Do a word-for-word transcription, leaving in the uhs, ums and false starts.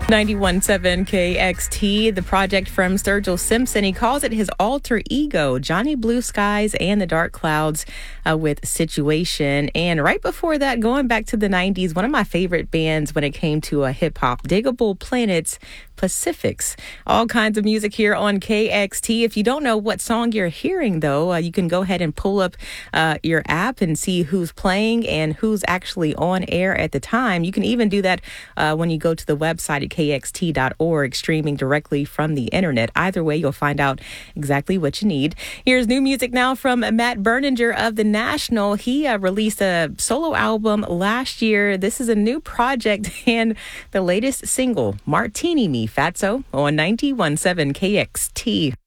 ninety-one point seven K X T, the project from Sturgill Simpson. He calls it his alter ego, Johnny Blue Skies and the Dark Clouds uh, with Situation. And right before that, going back to the nineties, one of my favorite bands when it came to a hip hop, Digable Planets, Pacifics. All kinds of music here on K X T. If you don't know what song you're hearing, though, uh, you can go ahead and pull up uh, your app and see who's playing and who's actually on air at the time. You can even do that uh, when you go to the website at K X T dot org, streaming directly from the internet. Either way, you'll find out exactly what you need. Here's new music now from Matt Berninger of The National. He uh, released a solo album last year. This is a new project and the latest single, Martini Me, Fatso, on ninety-one point seven K X T.